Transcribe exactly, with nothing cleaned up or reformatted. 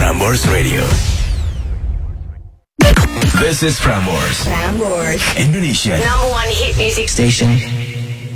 Prambors Radio. This is Prambors. Prambors, Indonesia number one hit music station.